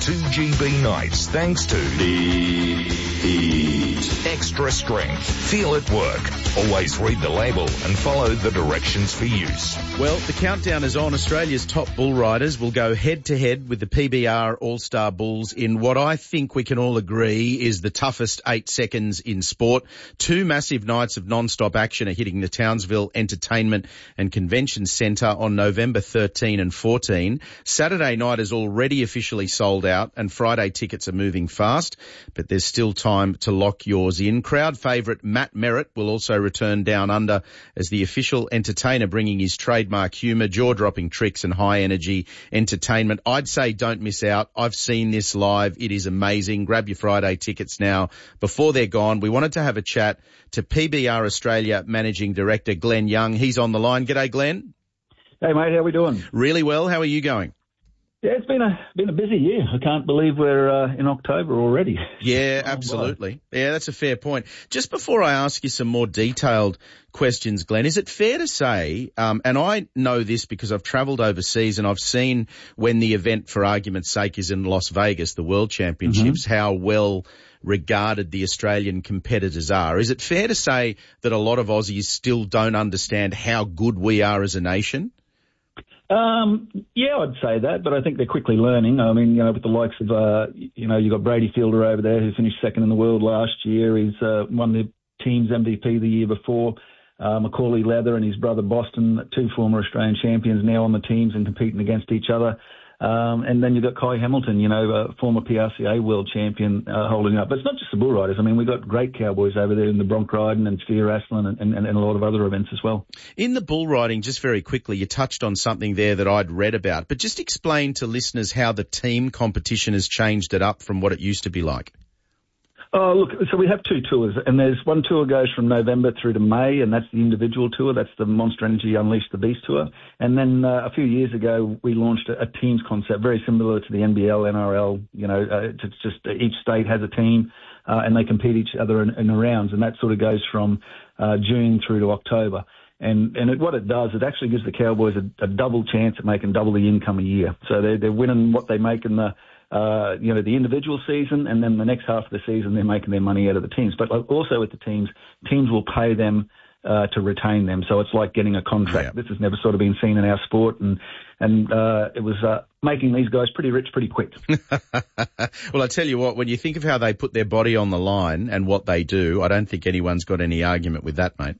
2GB nights thanks to the Heat. Extra strength. Feel it work. Always read the label and follow the directions for use. Well, the countdown is on. Australia's top bull riders will go head-to-head with the PBR All-Star Bulls in what I think we can all agree is the toughest 8 seconds in sport. 2 massive nights of non-stop action are hitting the Townsville Entertainment and Convention Centre on November 13 and 14. Saturday night is already officially sold out and Friday tickets are moving fast, but there's still time to lock yours in. Crowd favourite Matt Merritt will also return down under as the official entertainer, bringing his trademark humour, jaw-dropping tricks and high-energy entertainment. I'd say don't miss out. I've seen this live. It is amazing. Grab your Friday tickets now before they're gone. We wanted to have a chat to PBR Australia Managing Director Glenn Young. He's on the line. G'day, Glenn. Hey, mate. How are we doing? Really well. How are you going? Yeah, it's been a busy year. I can't believe we're in October already. Yeah, absolutely. Yeah, that's a fair point. Just before I ask you some more detailed questions, Glenn, is it fair to say, and I know this because I've travelled overseas and I've seen when the event, for argument's sake, is in Las Vegas, the World Championships, how well regarded the Australian competitors are. Is it fair to say that a lot of Aussies still don't understand how good we are as a nation? Yeah, I'd say that, but I think they're quickly learning. I mean, with the likes of, you've got Brady Fielder over there who finished second in the world last year. He's won the team's MVP the year before. Macaulay Leather and his brother Boston, 2 former Australian champions, now on the teams and competing against each other. And then you've got Kai Hamilton, a former PRCA world champion, holding up. But it's not just the bull riders. I mean, we've got great cowboys over there in the bronc riding and steer wrestling and a lot of other events as well. In the bull riding, just very quickly, you touched on something there that I'd read about, but just explain to listeners how the team competition has changed it up from what it used to be like. Oh, look, so we have 2 tours, and there's one tour goes from November through to May, and that's the individual tour. That's the Monster Energy Unleash the Beast tour. And then a few years ago, we launched a teams concept, very similar to the NBL, NRL. It's just each state has a team, and they compete each other in the rounds, and that sort of goes from June through to October. And what it does, it actually gives the Cowboys a double chance at making double the income a year. So they're winning what they make in the individual season, and then the next half of the season they're making their money out of the teams. But also with the teams will pay them to retain them. So it's like getting a contract. Yeah. This has never sort of been seen in our sport, and it was making these guys pretty rich pretty quick. Well, I tell you what, when you think of how they put their body on the line and what they do, I don't think anyone's got any argument with that, mate.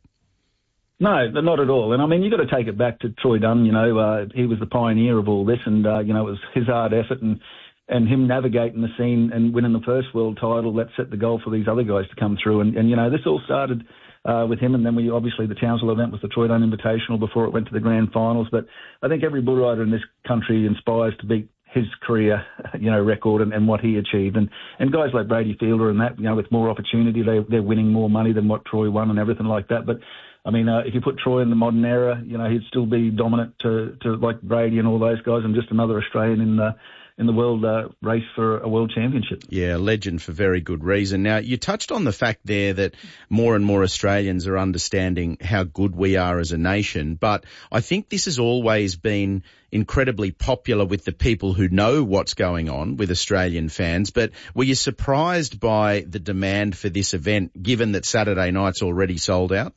No, not at all. And I mean, you've got to take it back to Troy Dunn. He was the pioneer of all this, and it was his hard effort and him navigating the scene and winning the first world title that set the goal for these other guys to come through. And this all started with him, and then the Townsville event was the Troy Dunn Invitational before it went to the grand finals. But I think every bull rider in this country inspires to beat his career, record and what he achieved. And guys like Brady Fielder and that, with more opportunity, they're winning more money than what Troy won and everything like that. But I mean, if you put Troy in the modern era, he'd still be dominant to like Brady and all those guys, and just another Australian in the world race for a world championship. Yeah, legend for very good reason. Now, you touched on the fact there that more and more Australians are understanding how good we are as a nation, but I think this has always been incredibly popular with the people who know what's going on with Australian fans. But were you surprised by the demand for this event, given that Saturday night's already sold out?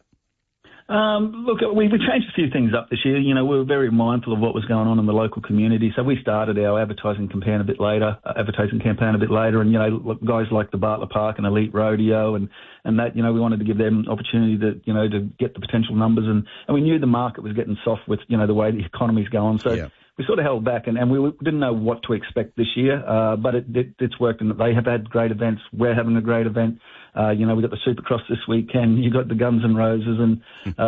Look, we changed a few things up this year. We were very mindful of what was going on in the local community. So we started our advertising campaign a bit later, and, guys like the Bartlett Park and Elite Rodeo and that, we wanted to give them opportunity to get the potential numbers. And we knew the market was getting soft with, the way the economy's going. So yeah, we sort of held back and we didn't know what to expect this year, but it's worked, and they have had great events. We're having a great event. We've got the Supercross this weekend. You got the Guns N' Roses and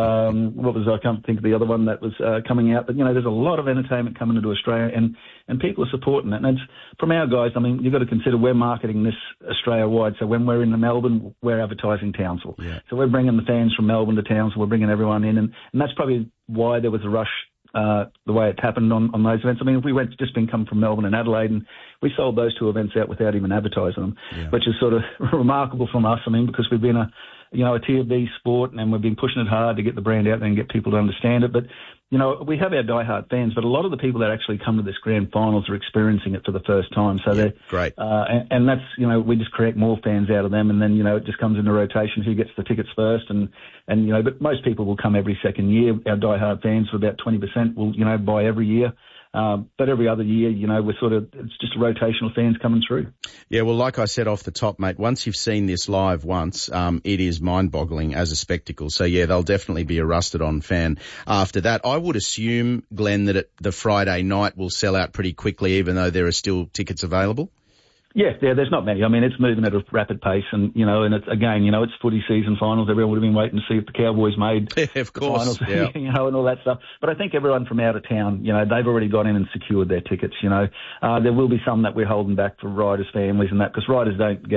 I can't think of the other one that was coming out. But, there's a lot of entertainment coming into Australia and people are supporting it. And it's from our guys, I mean, you've got to consider we're marketing this Australia-wide. So when we're in Melbourne, we're advertising Townsville. Yeah. So we're bringing the fans from Melbourne to Townsville. We're bringing everyone in. And that's probably why there was a rush the way it happened on those events. I mean, if we just been come from Melbourne and Adelaide, and we sold those 2 events out without even advertising them, which is sort of remarkable from us. I mean, because we've been a Tier B sport, and we've been pushing it hard to get the brand out there and get people to understand it. But we have our diehard fans, but a lot of the people that actually come to this grand finals are experiencing it for the first time. So they're great. And that's, we just create more fans out of them, and then, it just comes into rotation who gets the tickets first. But most people will come every second year. Our diehard fans, for about 20%, will, buy every year. But every other year, it's just rotational fans coming through. Yeah, well, like I said off the top, mate, once you've seen this live once, it is mind-boggling as a spectacle. So, yeah, they'll definitely be a rusted-on fan after that. I would assume, Glenn, that the Friday night will sell out pretty quickly, even though there are still tickets available. Yeah, there's not many. I mean, it's moving at a rapid pace, and it's again, it's footy season finals. Everyone would have been waiting to see if the Cowboys made of course, the finals, and all that stuff. But I think everyone from out of town, they've already got in and secured their tickets. There will be some that we're holding back for riders' families and that, because riders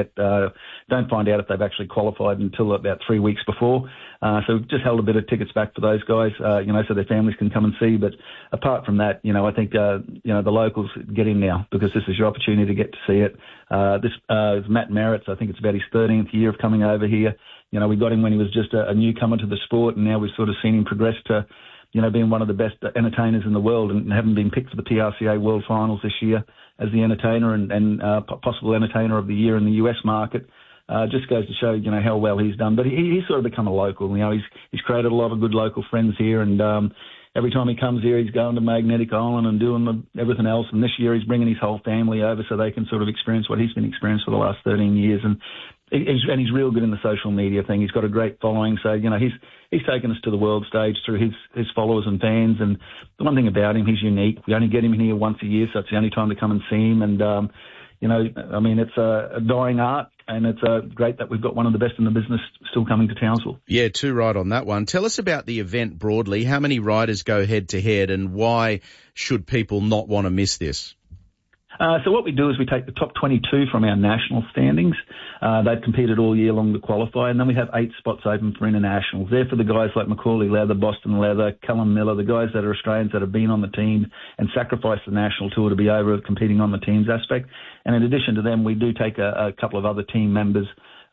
don't find out if they've actually qualified until about 3 weeks before. So we've just held a bit of tickets back for those guys, so their families can come and see. But apart from that, I think, the locals get in now, because this is your opportunity to get to see it. This is Matt Merritt's. I think it's about his 13th year of coming over here. We got him when he was just a newcomer to the sport, and now we've sort of seen him progress to, being one of the best entertainers in the world, and having been picked for the PRCA World Finals this year as the entertainer and possible entertainer of the year in the US market. Just goes to show, how well he's done. But he's sort of become a local. He's created a lot of good local friends here, and every time he comes here, he's going to Magnetic Island and doing everything else. And this year he's bringing his whole family over so they can sort of experience what he's been experiencing for the last 13 years. And he's real good in the social media thing. He's got a great following. So, he's taken us to the world stage through his followers and fans. And the one thing about him, he's unique. We only get him in here once a year, so it's the only time to come and see him. And, it's a dying art, and it's great that we've got one of the best in the business still coming to Townsville. Yeah, too right on that one. Tell us about the event broadly. How many riders go head-to-head, and why should people not want to miss this? So what we do is we take the top 22 from our national standings. They've competed all year long to qualify, and then we have 8 spots open for internationals. They're for the guys like Macaulay Leather, Boston Leather, Callum Miller, the guys that are Australians that have been on the team and sacrificed the national tour to be over competing on the teams aspect. And in addition to them, we do take a couple of other team members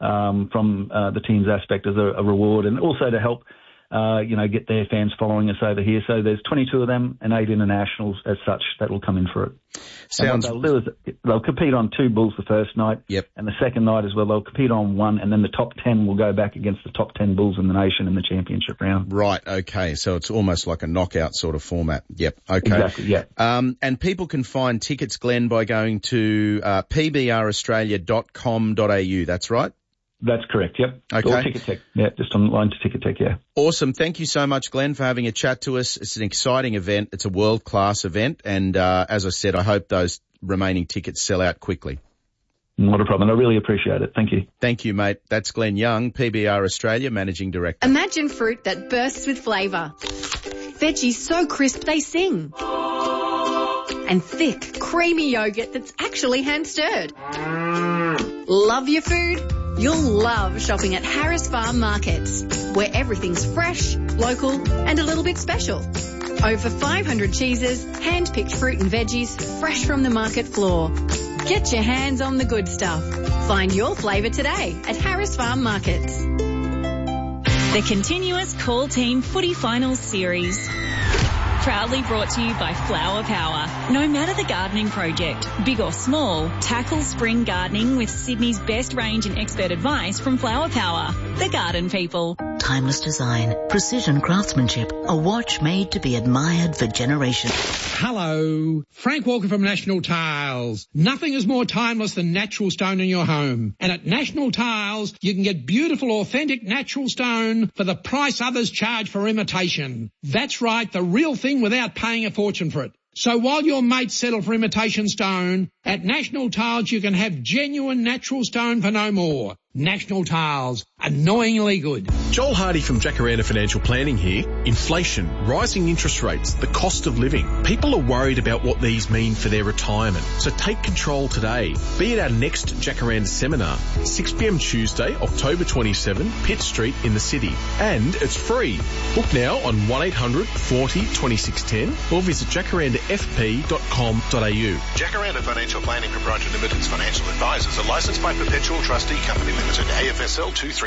from the teams aspect as a reward, and also to help get their fans following us over here. So there's 22 of them and 8 internationals as such that will come in for it. Sounds. And what they'll do is they'll compete on 2 bulls the first night. Yep. And the second night as well, they'll compete on 1, and then the top 10 will go back against the top 10 bulls in the nation in the championship round. Right. Okay. So it's almost like a knockout sort of format. Yep. Okay. Exactly. Yeah. And people can find tickets, Glenn, by going to pbraustralia.com.au. That's right. That's correct, yep. Okay. Or Ticket Tech, yeah, just online to Ticket Tech, yeah. Awesome. Thank you so much, Glenn, for having a chat to us. It's an exciting event. It's a world-class event. And as I said, I hope those remaining tickets sell out quickly. Not a problem. I really appreciate it. Thank you. Thank you, mate. That's Glenn Young, PBR Australia Managing Director. Imagine fruit that bursts with flavour. Veggies so crisp they sing. And thick, creamy yogurt that's actually hand-stirred. Love your food? You'll love shopping at Harris Farm Markets, where everything's fresh, local, and a little bit special. Over 500 cheeses, hand-picked fruit and veggies, fresh from the market floor. Get your hands on the good stuff. Find your flavour today at Harris Farm Markets. The continuous Call Team Footy Finals Series. Proudly brought to you by Flower Power. No matter the gardening project, big or small, tackle spring gardening with Sydney's best range and expert advice from Flower Power. The garden people. Timeless design, precision craftsmanship, a watch made to be admired for generations. Hello, Frank Walker from National Tiles. Nothing is more timeless than natural stone in your home. And at National Tiles, you can get beautiful, authentic natural stone for the price others charge for imitation. That's right, the real thing without paying a fortune for it. So while your mates settle for imitation stone, at National Tiles you can have genuine natural stone for no more. National Tiles, annoyingly good. Joel Hardy from Jacaranda Financial Planning here. Inflation, rising interest rates, the cost of living. People are worried about what these mean for their retirement. So take control today. Be at our next Jacaranda seminar, 6 p.m. Tuesday, October 27, Pitt Street in the city. And it's free. Book now on 1800 40 2610 or visit jacarandafp.com.au. Jacaranda Financial Planning Proprietary Limited's financial advisors are licensed by Perpetual Trustee Company Limited, AFSL 23.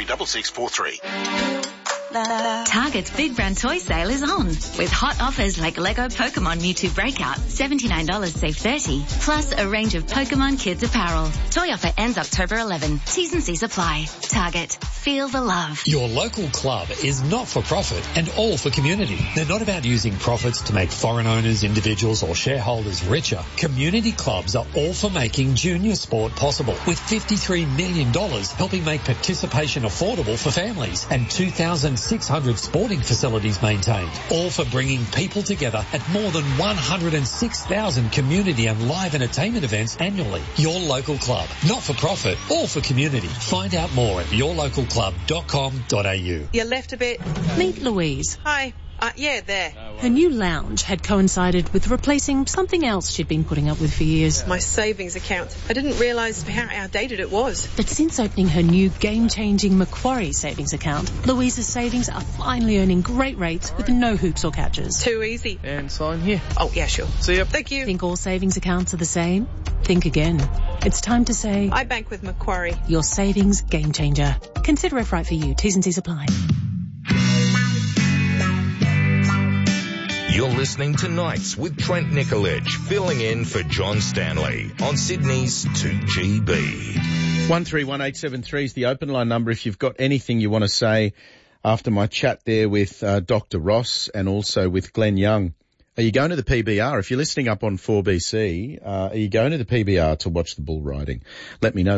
636643. Target's Big Brand Toy Sale is on, with hot offers like Lego Pokemon Mewtwo Breakout, $79 save $30, plus a range of Pokemon Kids apparel. Toy offer ends October 11. T's and C's apply. Target. Feel the love. Your local club is not for profit and all for community. They're not about using profits to make foreign owners, individuals or shareholders richer. Community clubs are all for making junior sport possible, with $53 million helping make participation affordable for families and 2,600 sporting facilities maintained, all for bringing people together at more than 106,000 community and live entertainment events annually. Your local club, not for profit, all for community. Find out more at yourlocalclub.com.au. You left a bit. Meet Louise. Hi. Yeah, there. Her new lounge had coincided with replacing something else she'd been putting up with for years. My savings account. I didn't realise how outdated it was. But since opening her new game-changing Macquarie savings account, Louise's savings are finally earning great rates with no hoops or catches. Too easy. And sign here. Oh, yeah, sure. See ya. Thank you. Think all savings accounts are the same? Think again. It's time to say... I bank with Macquarie. Your savings game changer. Consider if right for you. T's and C's apply. You're listening to Nights with Trent Nicoledge, filling in for John Stanley on Sydney's 2GB. 131873 is the open line number if you've got anything you want to say after my chat there with Dr. Ross and also with Glenn Young. Are you going to the PBR? If you're listening up on 4BC, are you going to the PBR to watch the bull riding? Let me know,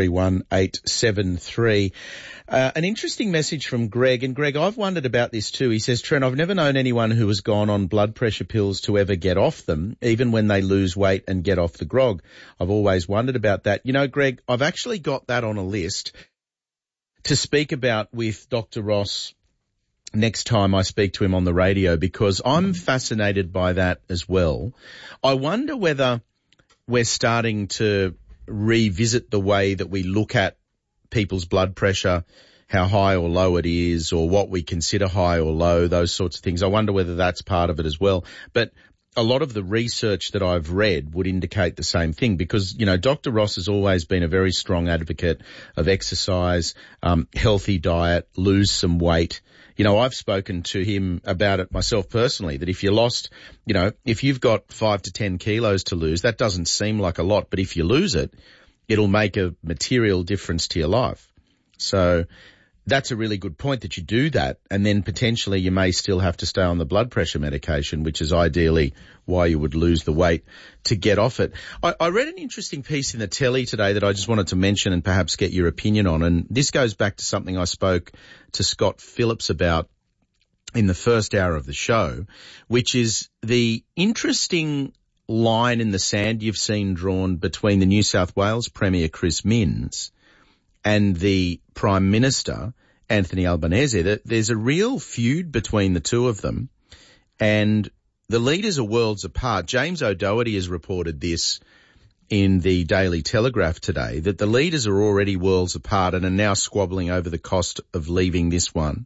131873. An interesting message from Greg. And Greg, I've wondered about this too. He says, Trent, I've never known anyone who has gone on blood pressure pills to ever get off them, even when they lose weight and get off the grog. I've always wondered about that. You know, Greg, I've actually got that on a list to speak about with Dr. Ross next time I speak to him on the radio, because I'm fascinated by that as well. I wonder whether we're starting to revisit the way that we look at people's blood pressure, how high or low it is, or what we consider high or low, those sorts of things. I wonder whether that's part of it as well. But a lot of the research that I've read would indicate the same thing, because, you know, Dr. Ross has always been a very strong advocate of exercise, healthy diet, lose some weight. You know, I've spoken to him about it myself personally, that if you lost, you know, if you've got 5 to 10 kilos to lose, that doesn't seem like a lot, but if you lose it, it'll make a material difference to your life. So that's a really good point, that you do that, and then potentially you may still have to stay on the blood pressure medication, which is ideally why you would lose the weight to get off it. I read an interesting piece in the telly today that I just wanted to mention and perhaps get your opinion on, and this goes back to something I spoke to Scott Phillips about in the first hour of the show, which is the interesting line in the sand you've seen drawn between the New South Wales Premier Chris Minns and the Prime Minister, Anthony Albanese. That there's a real feud between the two of them, and the leaders are worlds apart. James O'Doherty has reported this in the Daily Telegraph today, that the leaders are already worlds apart and are now squabbling over the cost of leaving this one,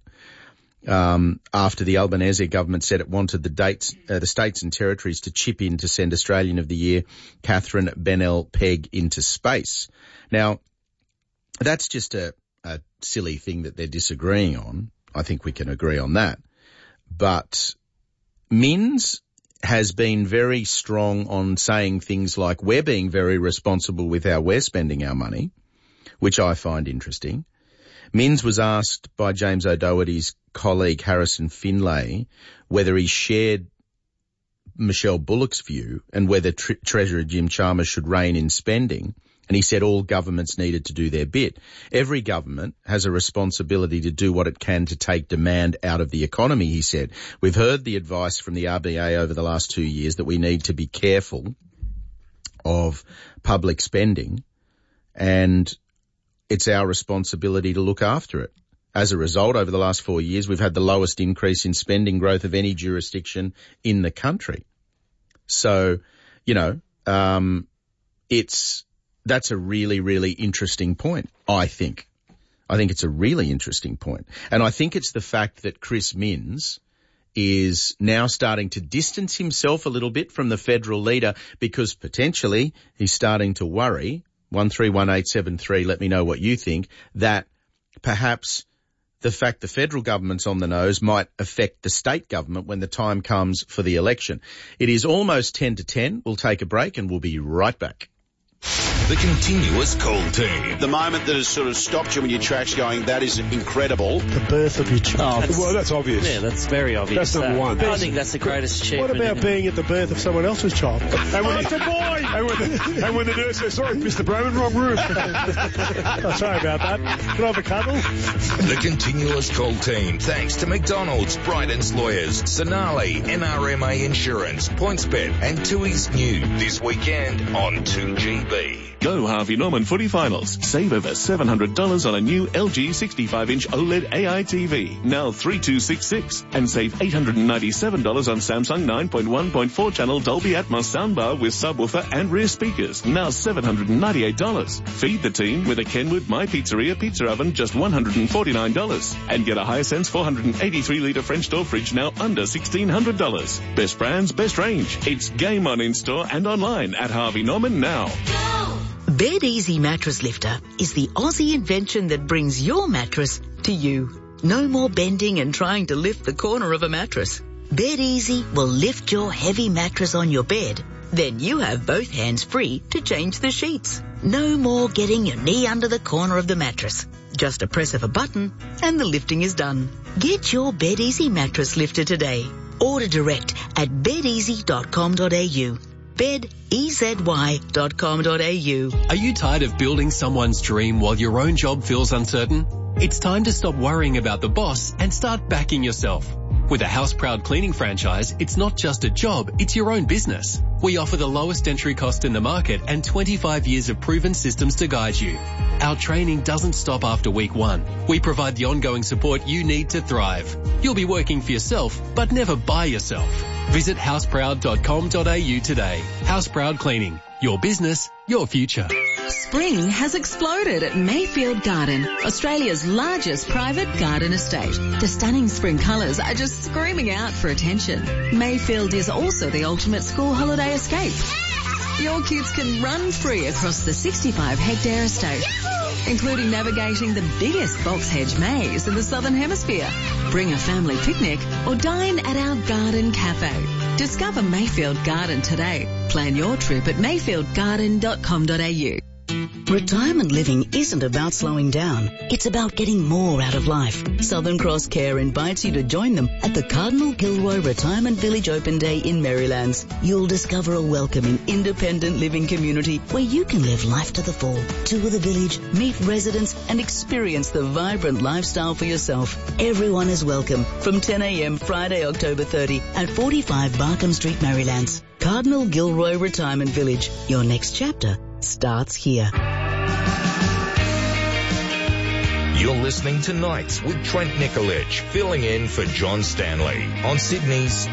after the Albanese government said it wanted the states and territories to chip in to send Australian of the Year Catherine Bennell-Pegg into space. Now, that's just a silly thing that they're disagreeing on. I think we can agree on that. But Minns has been very strong on saying things like, we're being very responsible with how we're spending our money, which I find interesting. Minns was asked by James O'Doherty's colleague Harrison Finlay whether he shared Michelle Bullock's view and whether Treasurer Jim Chalmers should rein in spending. And he said all governments needed to do their bit. Every government has a responsibility to do what it can to take demand out of the economy, he said. We've heard the advice from the RBA over the last 2 years that we need to be careful of public spending, and it's our responsibility to look after it. As a result, over the last 4 years, we've had the lowest increase in spending growth of any jurisdiction in the country. So, you know, that's a really, really interesting point, I think. I think it's a really interesting point. And I think it's the fact that Chris Minns is now starting to distance himself a little bit from the federal leader, because potentially he's starting to worry, 131873, let me know what you think, that perhaps the fact the federal government's on the nose might affect the state government when the time comes for the election. It is almost 10 to 10. We'll take a break and we'll be right back. The continuous call team. The moment that has sort of stopped you in your tracks going, that is incredible. The birth of your child. Well, that's obvious. Yeah, that's very obvious. That's number one. I think that's the greatest achievement. What about being at the birth of someone else's child? And when it's a boy! And when the nurse says, sorry, Mr. Broman, wrong room. Oh, sorry about that. Can I have a cuddle? The continuous call team, thanks to McDonald's, Bryden's Lawyers, Sonali, NRMA Insurance, PointsBet and Tui's New this weekend on 2GB. Go Harvey Norman footy finals. Save over $700 on a new LG 65-inch OLED AI TV, now $3,266. And save $897 on Samsung 9.1.4 channel Dolby Atmos soundbar with subwoofer and rear speakers, now $798. Feed the team with a Kenwood My Pizzeria pizza oven, just $149. And get a Hisense 483-litre French door fridge, now under $1,600. Best brands, best range. It's game on in-store and online at Harvey Norman now. Bed Easy Mattress Lifter is the Aussie invention that brings your mattress to you. No more bending and trying to lift the corner of a mattress. Bed Easy will lift your heavy mattress on your bed. Then you have both hands free to change the sheets. No more getting your knee under the corner of the mattress. Just a press of a button and the lifting is done. Get your Bed Easy mattress lifter today. Order direct at bedeasy.com.au. bedeasy.com.au. Are you tired of building someone's dream while your own job feels uncertain? It's time to stop worrying about the boss and start backing yourself. With a House Proud cleaning franchise, it's not just a job, it's your own business. We offer the lowest entry cost in the market and 25 years of proven systems to guide you. Our training doesn't stop after week 1. We provide the ongoing support you need to thrive. You'll be working for yourself, but never by yourself. Visit houseproud.com.au today. House Proud Cleaning. Your business, your future. Spring has exploded at Mayfield Garden, Australia's largest private garden estate. The stunning spring colours are just screaming out for attention. Mayfield is also the ultimate school holiday escape. Your kids can run free across the 65-hectare estate, including navigating the biggest box hedge maze in the Southern Hemisphere. Bring a family picnic or dine at our garden cafe. Discover Mayfield Garden today. Plan your trip at mayfieldgarden.com.au. Retirement living isn't about slowing down. It's about getting more out of life. Southern Cross Care invites you to join them at the Cardinal Gilroy Retirement Village Open Day in Marylands. You'll discover a welcoming, independent living community where you can live life to the full. Tour the village, meet residents, and experience the vibrant lifestyle for yourself. Everyone is welcome from 10 a.m. Friday, October 30 at 45 Barkham Street, Marylands. Cardinal Gilroy Retirement Village. Your next chapter starts here. You're listening to Nights with Trent Nicolich, filling in for John Stanley on Sydney's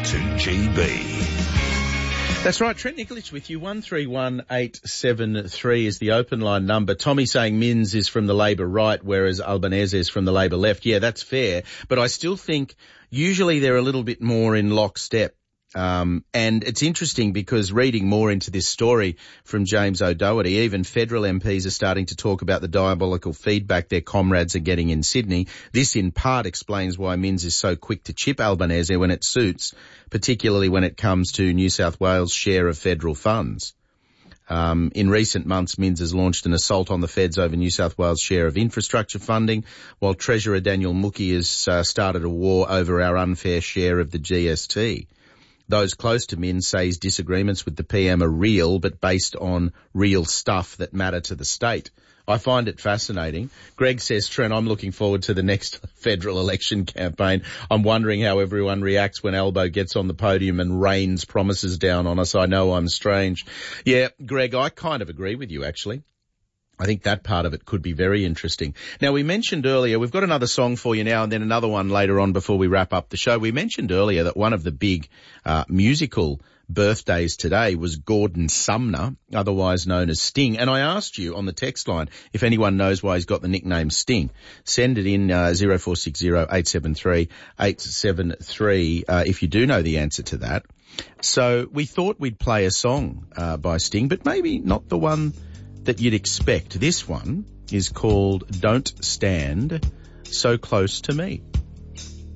2GB. That's right, Trent Nicolich with you. 131873 is the open line number. Tommy saying Minns is from the Labor right, whereas Albanese is from the Labor left. Yeah, that's fair, but I still think usually they're a little bit more in lockstep. And it's interesting because reading more into this story from James O'Doherty, even federal MPs are starting to talk about the diabolical feedback their comrades are getting in Sydney. This in part explains why Minns is so quick to chip Albanese when it suits, particularly when it comes to New South Wales' share of federal funds. In recent months, Minns has launched an assault on the feds over New South Wales' share of infrastructure funding, while Treasurer Daniel Mookie has started a war over our unfair share of the GST. Those close to Minns say his disagreements with the PM are real, but based on real stuff that matter to the state. I find it fascinating. Greg says, Trent, I'm looking forward to the next federal election campaign. I'm wondering how everyone reacts when Albo gets on the podium and rains promises down on us. I know I'm strange. Yeah, Greg, I kind of agree with you, actually. I think that part of it could be very interesting. Now, we mentioned earlier, we've got another song for you now and then another one later on before we wrap up the show. We mentioned earlier that one of the big musical birthdays today was Gordon Sumner, otherwise known as Sting. And I asked you on the text line if anyone knows why he's got the nickname Sting. Send it in 0460 873 873 if you do know the answer to that. So we thought we'd play a song by Sting, but maybe not the one that you'd expect. This one is called Don't Stand So Close to Me.